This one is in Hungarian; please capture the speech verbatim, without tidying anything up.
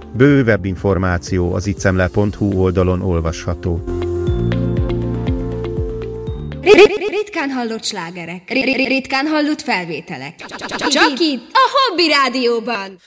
Bővebb információ az ittszemle pont hu oldalon olvasható. Ritkán hallott slágerek, ritkán hallott felvételek. Csak itt, a Hobby Rádióban.